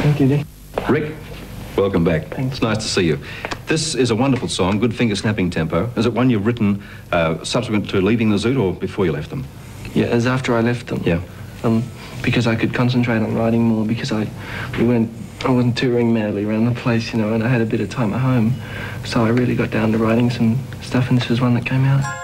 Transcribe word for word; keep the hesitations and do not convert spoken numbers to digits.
Thank you, Nick. Rick, welcome back. Thanks. It's nice to see you. This is a wonderful song, good finger-snapping tempo. Is it one you've written uh, subsequent to leaving the Zoot or before you left them? Yeah, it was after I left them. Yeah. Um, because I could concentrate on writing more, because I, we went, I wasn't touring madly around the place, you know, and I had a bit of time at home. So I really got down to writing some stuff, and this was one that came out.